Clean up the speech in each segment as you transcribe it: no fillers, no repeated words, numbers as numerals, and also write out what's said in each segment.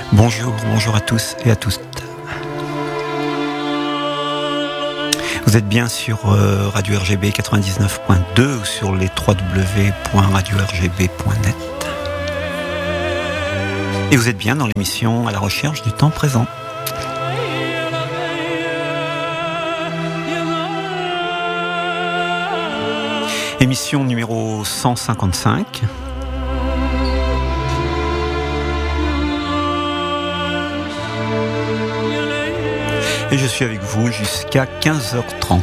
Bonjour à tous et à toutes. Vous êtes bien sur Radio RGB 99.2 ou sur les www.radio-rgb.net. Et vous êtes bien dans l'émission À la recherche du temps présent. Émission numéro 155. Et je suis avec vous jusqu'à 15h30.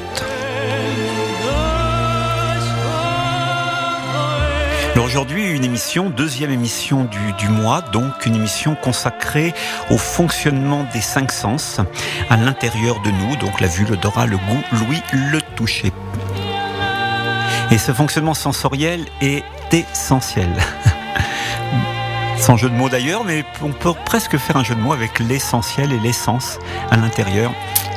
Alors aujourd'hui, une émission, deuxième émission du mois, donc une émission consacrée au fonctionnement des cinq sens à l'intérieur de nous, donc la vue, l'odorat, le goût, l'ouïe, le toucher. Et ce fonctionnement sensoriel est essentiel. Sans jeu de mots d'ailleurs, mais on peut presque faire un jeu de mots avec l'essentiel et l'essence à l'intérieur.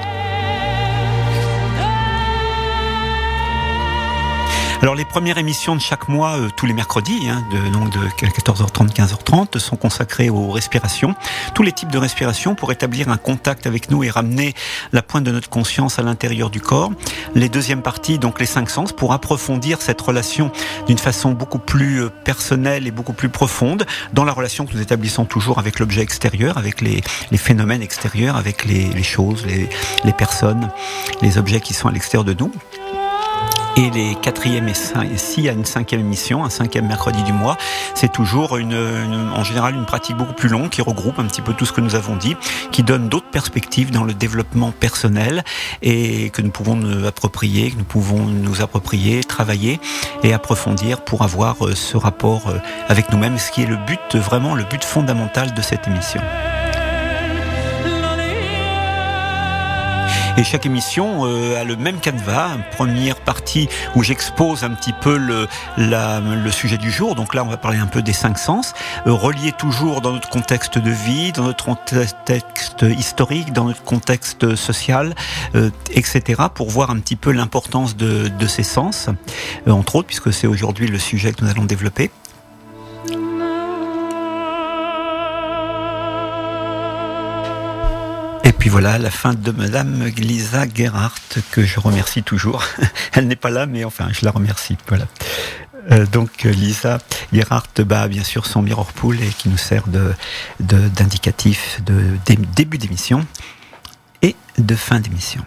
Alors les premières émissions de chaque mois, tous les mercredis, de 14h30, 15h30, sont consacrées aux respirations, tous les types de respirations pour établir un contact avec nous et ramener la pointe de notre conscience à l'intérieur du corps. Les deuxièmes parties, donc les cinq sens, pour approfondir cette relation d'une façon beaucoup plus personnelle et beaucoup plus profonde dans la relation que nous établissons toujours avec l'objet extérieur, avec les phénomènes extérieurs, avec les choses, les personnes, les objets qui sont à l'extérieur de nous. Et les quatrièmes et s'il y a une cinquième émission, un cinquième mercredi du mois, c'est toujours en général une pratique beaucoup plus longue qui regroupe un petit peu tout ce que nous avons dit, qui donne d'autres perspectives dans le développement personnel et que nous pouvons nous approprier, travailler et approfondir pour avoir ce rapport avec nous-mêmes, ce qui est le but, vraiment le but fondamental de cette émission. Et chaque émission a le même canevas, une première partie où j'expose un petit peu le sujet du jour. Donc là, on va parler un peu des cinq sens, relié toujours dans notre contexte de vie, dans notre contexte historique, dans notre contexte social, etc. pour voir un petit peu l'importance de ces sens, entre autres, puisque c'est aujourd'hui le sujet que nous allons développer. Et puis voilà, la fin de Madame Lisa Gerhardt, que je remercie toujours. Elle n'est pas là, mais enfin, je la remercie. Voilà. Donc Lisa Gerhardt, bien sûr, son mirror pool et qui nous sert d'indicatif de début d'émission et de fin d'émission.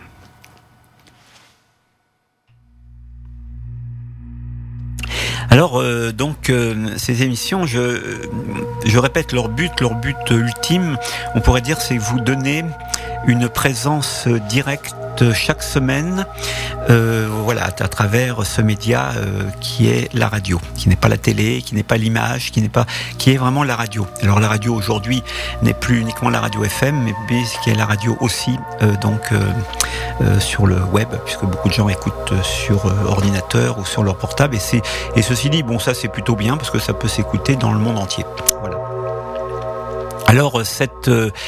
Alors ces émissions, je répète leur but ultime, on pourrait dire, c'est vous donner une présence directe chaque semaine, à travers ce média qui est la radio, qui n'est pas la télé, qui n'est pas l'image, qui est vraiment la radio. Alors la radio aujourd'hui n'est plus uniquement la radio FM, mais qui est la radio aussi sur le web, puisque beaucoup de gens écoutent sur ordinateur ou sur leur portable. Et ceci dit, ça c'est plutôt bien parce que ça peut s'écouter dans le monde entier. Voilà. Alors cette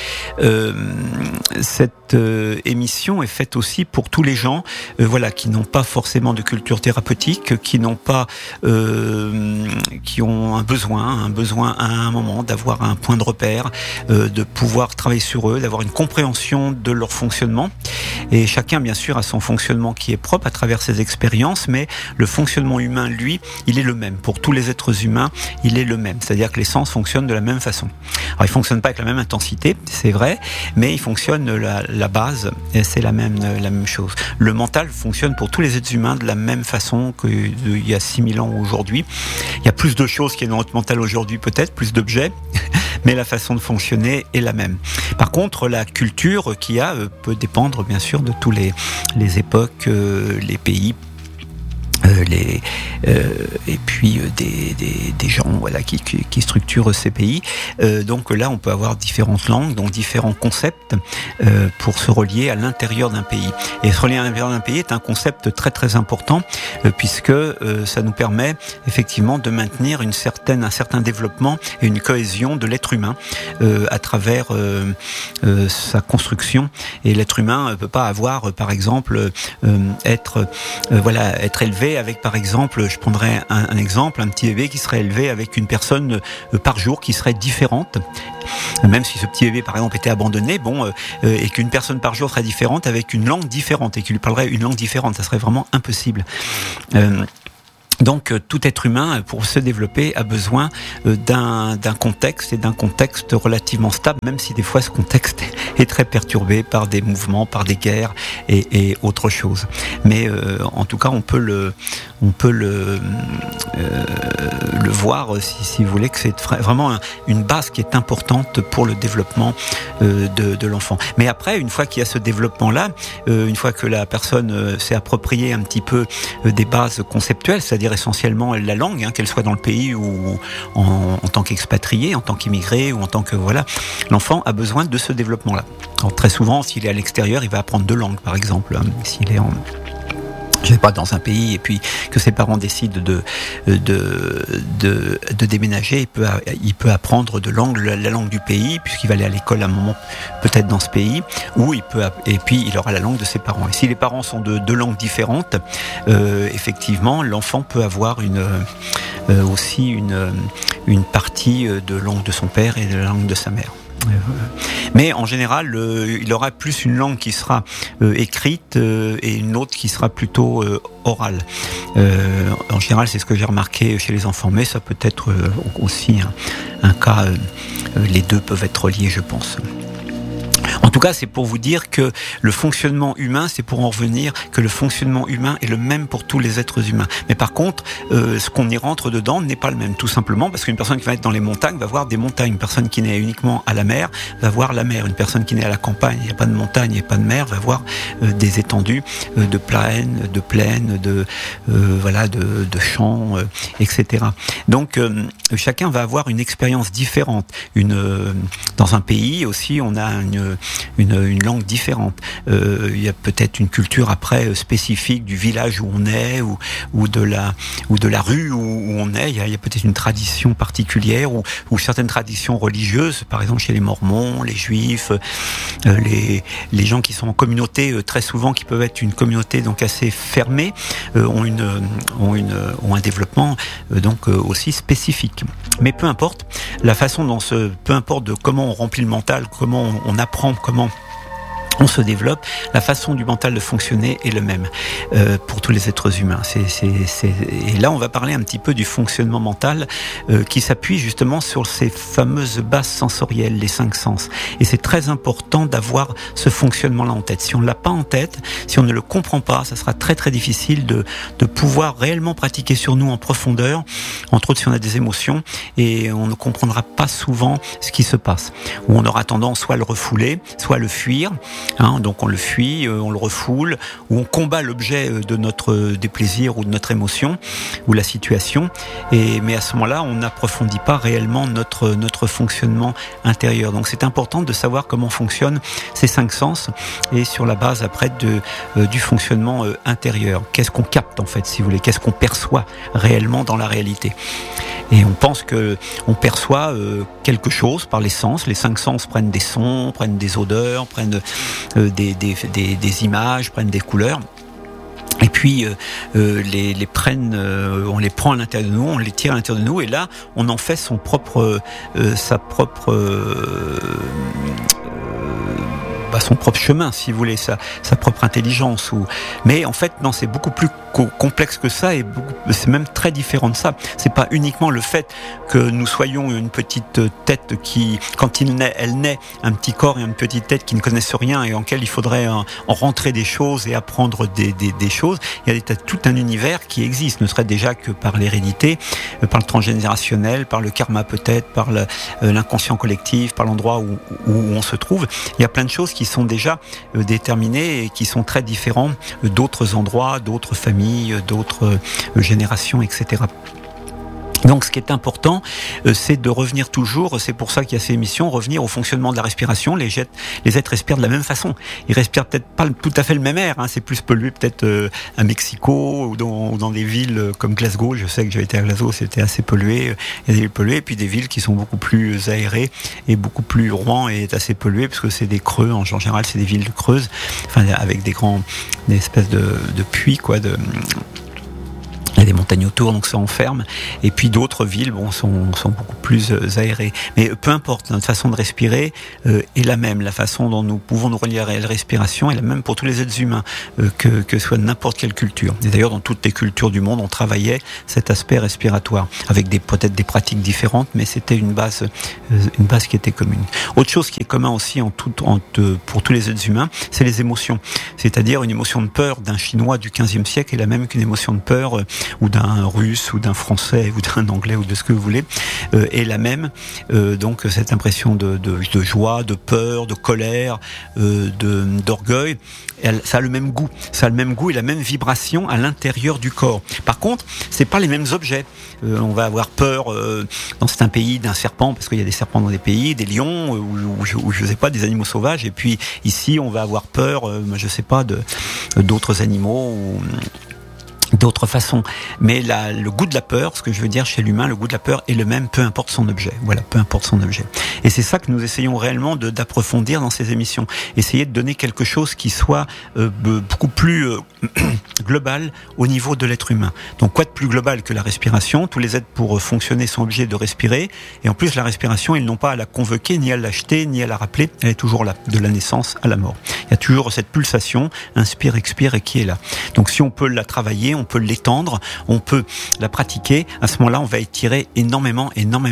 émission est faite aussi pour tous les gens qui n'ont pas forcément de culture thérapeutique, qui ont un besoin à un moment d'avoir un point de repère, de pouvoir travailler sur eux, d'avoir une compréhension de leur fonctionnement. Et chacun bien sûr a son fonctionnement qui est propre à travers ses expériences, mais le fonctionnement humain, lui, il est le même. Pour tous les êtres humains, il est le même. C'est-à-dire que les sens fonctionnent de la même façon. Alors ils fonctionnent pas avec la même intensité, c'est vrai, mais ils fonctionnent la base, et c'est la même chose. Le mental fonctionne pour tous les êtres humains de la même façon qu'il y a 6000 ans aujourd'hui. Il y a plus de choses qui est dans notre mental aujourd'hui, peut-être, plus d'objets, mais la façon de fonctionner est la même. Par contre, la culture qu'il y a peut dépendre, bien sûr, de tous les époques, les pays, et puis des gens qui structurent ces pays. Donc là, on peut avoir différentes langues, donc différents concepts pour se relier à l'intérieur d'un pays. Et se relier à l'intérieur d'un pays est un concept très très important puisque ça nous permet effectivement de maintenir un certain développement et une cohésion de l'être humain à travers sa construction. Et l'être humain ne peut pas avoir, par exemple, être élevé avec, par exemple, je prendrais un exemple, un petit bébé qui serait élevé avec une personne par jour qui serait différente. même si ce petit bébé par exemple était abandonné, et qu'une personne par jour serait différente avec une langue différente et qui lui parlerait une langue différente, ça serait vraiment impossible. Donc tout être humain, pour se développer, a besoin d'un contexte, et d'un contexte relativement stable, même si des fois ce contexte est très perturbé par des mouvements, par des guerres et autre chose. Mais en tout cas, on peut le voir, si vous voulez, que c'est vraiment une base qui est importante pour le développement de l'enfant. Mais après, une fois qu'il y a ce développement-là, une fois que la personne s'est appropriée un petit peu des bases conceptuelles, c'est-à-dire essentiellement la langue, qu'elle soit dans le pays ou en tant qu'expatrié, en tant qu'immigré ou en tant que l'enfant a besoin de ce développement-là. Alors, très souvent, s'il est à l'extérieur, il va apprendre 2 langues, par exemple. S'il est dans un pays et puis que ses parents décident de déménager, il peut apprendre la langue du pays, puisqu'il va aller à l'école à un moment peut-être dans ce pays, et puis il aura la langue de ses parents. Et si les parents sont de 2 langues différentes, effectivement, l'enfant peut avoir aussi une partie de langue de son père et de la langue de sa mère. Mais en général, il aura plus une langue qui sera écrite et une autre qui sera plutôt orale. En général, c'est ce que j'ai remarqué chez les enfants, mais ça peut être aussi un cas, les deux peuvent être liés, je pense. En tout cas, c'est pour vous dire que le fonctionnement humain, c'est pour en revenir que le fonctionnement humain est le même pour tous les êtres humains. Mais par contre, ce qu'on y rentre dedans n'est pas le même, tout simplement parce qu'une personne qui va être dans les montagnes va voir des montagnes. Une personne qui naît uniquement à la mer va voir la mer. Une personne qui naît à la campagne, il n'y a pas de montagne, il n'y a pas de mer, va voir des étendues de plaines, de champs, etc. Donc, chacun va avoir une expérience différente. Dans un pays aussi, on a une langue différente. Il y a peut-être une culture après spécifique du village où on est ou de la rue où on est. Il y a peut-être une tradition particulière ou certaines traditions religieuses, par exemple chez les Mormons, les Juifs, les gens qui sont en communauté, très souvent qui peuvent être une communauté donc assez fermée, ont un développement donc aussi spécifique. Mais peu importe la façon peu importe de comment on remplit le mental, comment on apprend, comment on se développe, la façon du mental de fonctionner est le même pour tous les êtres humains. Et là, on va parler un petit peu du fonctionnement mental qui s'appuie justement sur ces fameuses bases sensorielles, les 5 sens. Et c'est très important d'avoir ce fonctionnement-là en tête. Si on ne l'a pas en tête, si on ne le comprend pas, ça sera très très difficile de pouvoir réellement pratiquer sur nous en profondeur, entre autres si on a des émotions, et on ne comprendra pas souvent ce qui se passe. Ou on aura tendance soit à le refouler, soit à le fuir. Donc on le fuit, on le refoule, ou on combat l'objet de notre déplaisir ou de notre émotion ou la situation. Mais à ce moment-là, on n'approfondit pas réellement notre fonctionnement intérieur. Donc c'est important de savoir comment fonctionnent ces 5 sens et sur la base après du fonctionnement intérieur. Qu'est-ce qu'on capte en fait, si vous voulez, qu'est-ce qu'on perçoit réellement dans la réalité. Et on pense qu'on perçoit quelque chose par les sens. Les 5 sens prennent des sons, prennent des odeurs, prennent des images, prennent des couleurs. Et puis on les prend à l'intérieur de nous, on les tire à l'intérieur de nous, et là on en fait sa propre son propre chemin, si vous voulez, sa propre intelligence. Mais en fait, non, c'est beaucoup plus complexe que ça, et c'est même très différent de ça. C'est pas uniquement le fait que nous soyons une petite tête qui, quand elle naît, un petit corps et une petite tête qui ne connaissent rien et en quel il faudrait en rentrer des choses et apprendre des choses. Il y a tout un univers qui existe, ne serait déjà que par l'hérédité, par le transgénérationnel, par le karma peut-être, par l'inconscient collectif, par l'endroit où on se trouve. Il y a plein de choses qui sont déjà déterminées et qui sont très différents d'autres endroits, d'autres familles, d'autres générations, etc. Donc ce qui est important, c'est de revenir toujours, c'est pour ça qu'il y a ces émissions, revenir au fonctionnement de la respiration. Les êtres respirent de la même façon. Ils respirent peut-être pas tout à fait le même air, c'est plus pollué peut-être à Mexico ou dans des villes comme Glasgow. Je sais que j'ai été à Glasgow, c'était assez pollué. Il y a des villes polluées, et puis des villes qui sont beaucoup plus aérées, et beaucoup plus Rouen est assez pollué parce que c'est des creux, en général c'est des villes creuses, avec des espèces de puits, a des montagnes autour, donc ça enferme. Et puis d'autres villes, sont beaucoup plus aérées. Mais peu importe, notre façon de respirer est la même. La façon dont nous pouvons nous relier à la respiration est la même pour tous les êtres humains, que soit n'importe quelle culture. Et d'ailleurs, dans toutes les cultures du monde, on travaillait cet aspect respiratoire, avec peut-être des pratiques différentes, mais c'était une base qui était commune. Autre chose qui est commun aussi pour tous les êtres humains, c'est les émotions. C'est-à-dire une émotion de peur d'un Chinois du XVe siècle est la même qu'une émotion de peur ou d'un Russe ou d'un Français ou d'un Anglais ou de ce que vous voulez, est la même. Donc cette impression de joie, de peur, de colère, d'orgueil, ça a le même goût. Ça a le même goût et la même vibration à l'intérieur du corps. Par contre, c'est pas les mêmes objets. On va avoir peur dans certains pays d'un serpent, parce qu'il y a des serpents dans des pays, des lions ou je sais pas, des animaux sauvages. Et puis ici, on va avoir peur, je sais pas, d'autres animaux ou d'autres façons. Mais le goût de la peur, ce que je veux dire chez l'humain, le goût de la peur est le même, peu importe son objet. Voilà, peu importe son objet. Et c'est ça que nous essayons réellement d'approfondir dans ces émissions. Essayer de donner quelque chose qui soit beaucoup plus global au niveau de l'être humain. Donc quoi de plus global que la respiration? Tous les êtres pour fonctionner sont obligés de respirer. Et en plus, la respiration, ils n'ont pas à la convoquer, ni à l'acheter, ni à la rappeler. Elle est toujours là, de la naissance à la mort. Il y a toujours cette pulsation, inspire, expire, et qui est là. Donc si on peut la travailler, on peut l'étendre, on peut la pratiquer. À ce moment-là, on va étirer énormément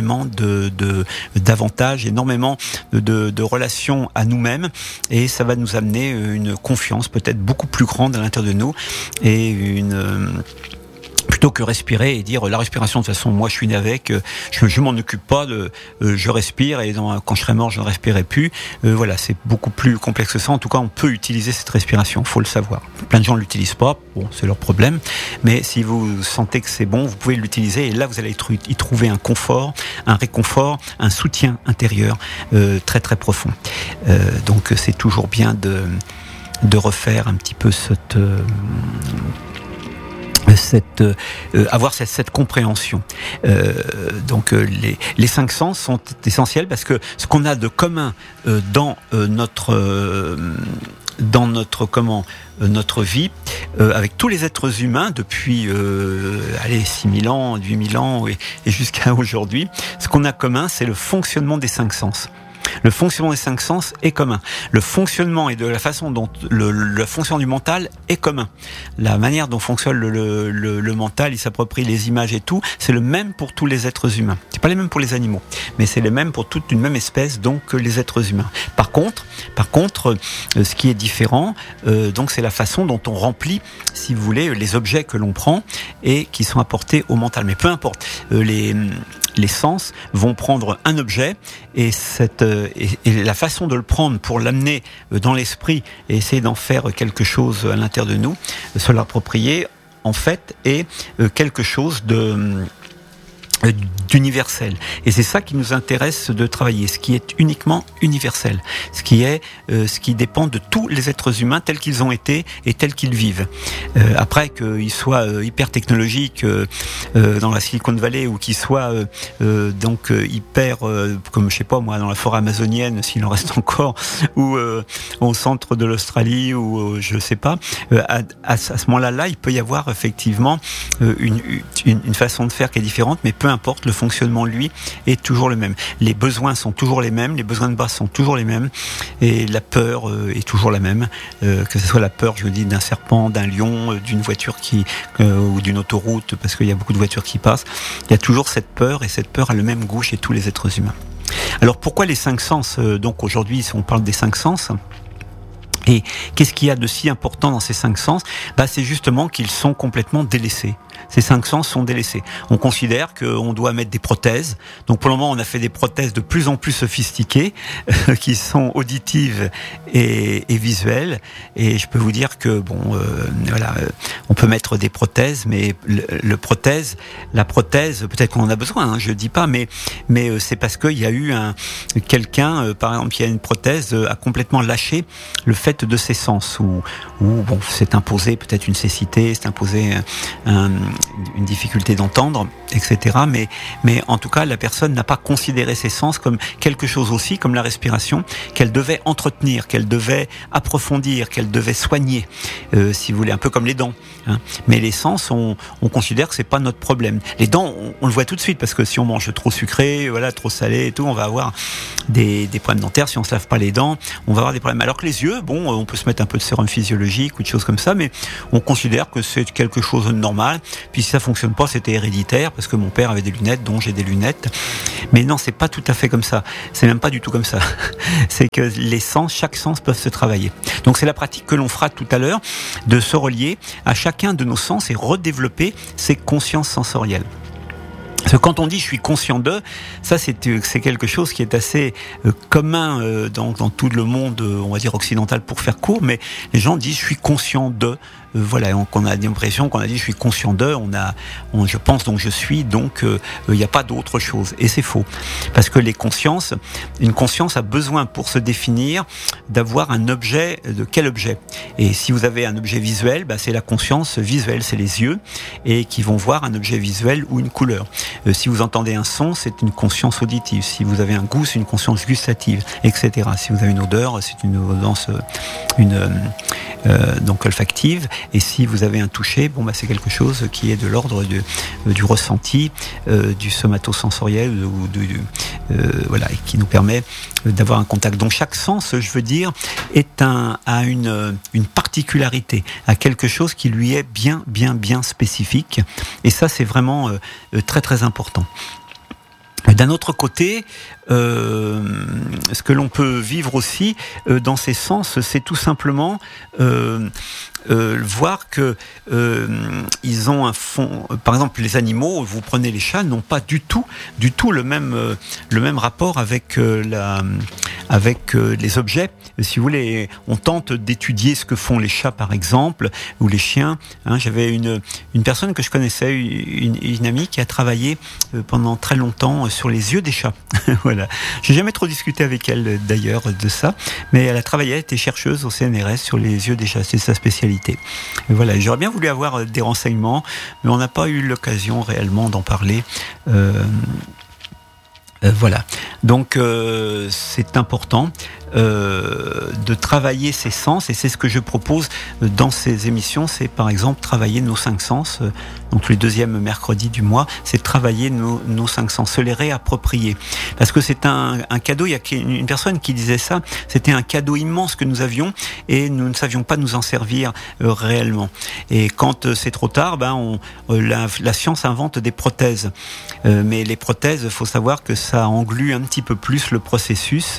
d'avantages, énormément de relations à nous-mêmes, et ça va nous amener une confiance peut-être beaucoup plus grande à l'intérieur de nous, et plutôt que respirer et dire la respiration, de toute façon moi je suis né avec, je m'en occupe pas, je respire et quand je serai mort je ne respirerai plus. Voilà, c'est beaucoup plus complexe que ça. En tout cas, on peut utiliser cette respiration, faut le savoir. Plein de gens l'utilisent pas, bon, c'est leur problème, mais si vous sentez que c'est bon, vous pouvez l'utiliser, et là vous allez y trouver un confort, un réconfort, un soutien intérieur très très profond. Donc c'est toujours bien de refaire un petit peu avoir cette compréhension. Donc les 5 sens sont essentiels, parce que ce qu'on a de commun dans notre vie, avec tous les êtres humains depuis 6 000 ans, 8 000 ans et jusqu'à aujourd'hui, ce qu'on a commun, c'est le fonctionnement des 5 sens. Le fonctionnement des 5 sens est commun. Le fonctionnement et de la façon dont le fonctionnement du mental est commun. La manière dont fonctionne le mental, il s'approprie les images et tout, c'est le même pour tous les êtres humains. C'est pas les mêmes pour les animaux, mais c'est le même pour toute une même espèce, donc les êtres humains. Par contre, ce qui est différent, donc c'est la façon dont on remplit, si vous voulez, les objets que l'on prend et qui sont apportés au mental. Mais peu importe, les sens vont prendre un objet et la façon de le prendre pour l'amener dans l'esprit et essayer d'en faire quelque chose à l'intérieur de nous, se l'approprier, en fait, est quelque chose d'universel. Et c'est ça qui nous intéresse de travailler, ce qui est uniquement universel, ce qui dépend de tous les êtres humains tels qu'ils ont été et tels qu'ils vivent. Après qu'ils soient hyper technologiques dans la Silicon Valley, ou qu'ils soient hyper comme je sais pas moi dans la forêt amazonienne, s'il en reste encore, ou au centre de l'Australie, ou je sais pas, à ce moment-là, il peut y avoir effectivement une façon de faire qui est différente, mais peu importe, le fonctionnement, lui, est toujours le même. Les besoins sont toujours les mêmes, les besoins de base sont toujours les mêmes, et la peur est toujours la même, que ce soit la peur, je dis, d'un serpent, d'un lion, d'une voiture ou d'une autoroute, parce qu'il y a beaucoup de voitures qui passent. Il y a toujours cette peur, et cette peur a le même goût chez tous les êtres humains. Alors pourquoi les 5 sens? Donc aujourd'hui, on parle des 5 sens. Et qu'est-ce qu'il y a de si important dans ces 5 sens? C'est justement qu'ils sont complètement délaissés. Ces 5 sens sont délaissés. On considère qu'on doit mettre des prothèses. Donc pour le moment, on a fait des prothèses de plus en plus sophistiquées, qui sont auditives et visuelles. Et je peux vous dire que on peut mettre des prothèses, mais la prothèse, peut-être qu'on en a besoin, je dis pas, mais c'est parce qu'il y a eu quelqu'un, par exemple, qui a une prothèse, a complètement lâché le fait fait de ses sens, où bon, c'est imposé peut-être une cécité, c'est imposé une difficulté d'entendre, etc. Mais en tout cas, la personne n'a pas considéré ses sens comme quelque chose aussi, comme la respiration, qu'elle devait entretenir, qu'elle devait approfondir, qu'elle devait soigner, si vous voulez, un peu comme les dents. Hein. Mais les sens, on considère que c'est pas notre problème. Les dents, on le voit tout de suite, parce que si on mange trop sucré, voilà, trop salé et tout, on va avoir des problèmes dentaires. Si on se lave pas les dents, on va avoir des problèmes. Alors que les yeux, bon, on peut se mettre un peu de sérum physiologique ou de choses comme ça, mais on considère que c'est quelque chose de normal. Puis si ça fonctionne pas, c'était héréditaire, parce que mon père avait des lunettes, donc j'ai des lunettes. Mais non, c'est pas tout à fait comme ça. C'est même pas du tout comme ça. C'est que les sens, chaque sens peuvent se travailler. Donc c'est la pratique que l'on fera tout à l'heure, de se relier à chacun de nos sens et redévelopper ces consciences sensorielles. Parce que quand on dit je suis conscient de, ça c'est quelque chose qui est assez commun dans tout le monde, on va dire occidental pour faire court, mais les gens disent je suis conscient de. Voilà, on a l'impression qu'on a dit je suis conscient de, je pense donc je suis, donc il n'y a pas d'autre chose. Et c'est faux. Parce que une conscience a besoin pour se définir d'avoir un objet. De quel objet? Et si vous avez un objet visuel, c'est la conscience visuelle, c'est les yeux, et qui vont voir un objet visuel ou une couleur. Si vous entendez un son, c'est une conscience auditive. Si vous avez un goût, c'est une conscience gustative, etc. Si vous avez une odeur, c'est une odeur, donc olfactive. Et si vous avez un toucher, c'est quelque chose qui est de l'ordre du ressenti, du somatosensoriel, voilà, et qui nous permet d'avoir un contact. Donc chaque sens, je veux dire, a une particularité, a quelque chose qui lui est bien spécifique. Et ça, c'est vraiment très très important. D'un autre côté, ce que l'on peut vivre aussi dans ces sens, c'est tout simplement voir que ils ont un fond. Par exemple, les animaux, vous prenez les chats, n'ont pas du tout le même rapport avec les objets. Si vous voulez, on tente d'étudier ce que font les chats, par exemple, ou les chiens. J'avais une personne que je connaissais, une amie qui a travaillé pendant très longtemps sur les yeux des chats. Voilà. J'ai jamais trop discuté avec elle d'ailleurs de ça, mais elle a travaillé, elle était chercheuse au CNRS sur les yeux des chats, c'est sa spécialité. Et voilà, j'aurais bien voulu avoir des renseignements, mais on n'a pas eu l'occasion réellement d'en parler. Voilà. Donc c'est important de travailler ces sens, et c'est ce que je propose dans ces émissions, c'est par exemple travailler nos 5 sens, donc tous les deuxièmes mercredis du mois, c'est travailler nos 5 sens, se les réapproprier, parce que c'est un cadeau. Il y a une personne qui disait ça, c'était un cadeau immense que nous avions et nous ne savions pas nous en servir réellement, et quand c'est trop tard, la science invente des prothèses, mais les prothèses, faut savoir que ça englue un petit peu plus le processus,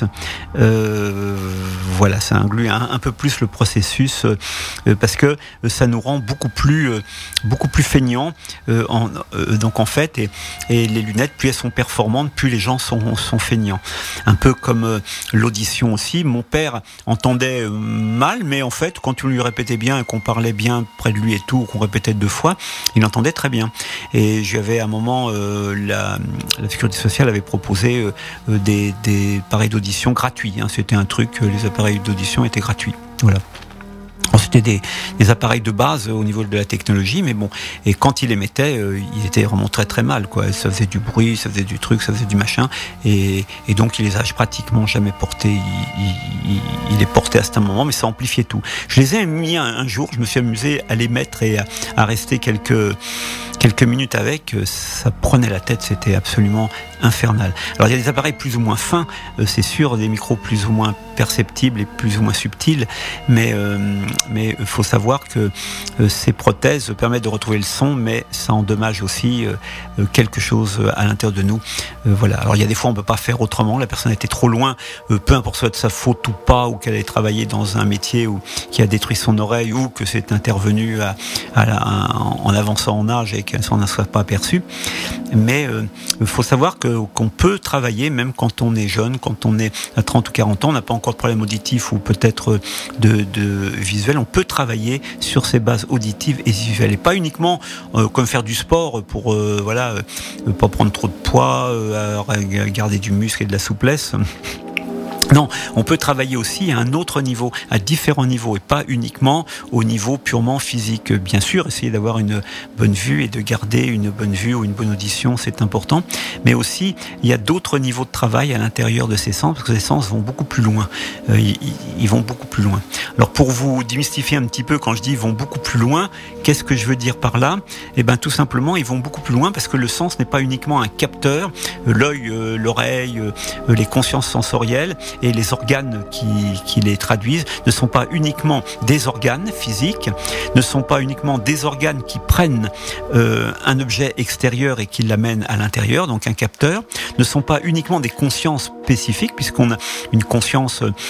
voilà, ça englue un peu plus le processus, parce que ça nous rend beaucoup plus feignants, donc en fait, et les lunettes, plus elles sont performantes, plus les gens sont feignants. Un peu comme l'audition aussi. Mon père entendait mal, mais en fait, quand on lui répétait bien et qu'on parlait bien près de lui et tout, qu'on répétait 2 fois, il entendait très bien. Et j'avais à un moment, la Sécurité sociale avait proposé des appareils d'audition gratuits. C'était un truc, les appareils d'audition étaient gratuits. Voilà. C'était des appareils de base au niveau de la technologie, mais bon, et quand il les mettait, ils étaient vraiment très très mal, quoi. Ça faisait du bruit, ça faisait du truc, ça faisait du machin, et donc il les a pratiquement jamais portés. Il les portait à ce moment, mais ça amplifiait tout. Je les ai mis un jour, je me suis amusé à les mettre et à rester quelques minutes avec, ça prenait la tête, c'était absolument infernal. Alors il y a des appareils plus ou moins fins, c'est sûr, des micros plus ou moins perceptibles et plus ou moins subtils, mais il faut savoir que ces prothèses permettent de retrouver le son, mais ça endommage aussi quelque chose à l'intérieur de nous. Voilà. Alors il y a des fois on peut pas faire autrement, la personne était trop loin, peu importe soit de sa faute ou pas, ou qu'elle ait travaillé dans un métier qui a détruit son oreille, ou que c'est intervenu en avançant en âge et qu'elle s'en soit pas aperçue. Mais il faut savoir qu'on peut travailler même quand on est jeune, quand on est à 30 ou 40 ans, on n'a pas encore de problème auditif ou peut-être de visuel, on peut travailler sur ces bases auditives et visuelles, et pas uniquement comme faire du sport pour pas prendre trop de poids, garder du muscle et de la souplesse. Non, on peut travailler aussi à un autre niveau, à différents niveaux, et pas uniquement au niveau purement physique. Bien sûr, essayer d'avoir une bonne vue et de garder une bonne vue ou une bonne audition, c'est important. Mais aussi, il y a d'autres niveaux de travail à l'intérieur de ces sens, parce que ces sens vont beaucoup plus loin. Ils vont beaucoup plus loin. Alors, pour vous démystifier un petit peu, quand je dis ils vont beaucoup plus loin, qu'est-ce que je veux dire par là ? Eh ben, tout simplement, ils vont beaucoup plus loin parce que le sens n'est pas uniquement un capteur. L'œil, l'oreille, les consciences sensorielles et les organes qui les traduisent ne sont pas uniquement des organes physiques, ne sont pas uniquement des organes qui prennent un objet extérieur et qui l'amènent à l'intérieur, donc un capteur, ne sont pas uniquement des consciences spécifiques, puisqu'on a une conscience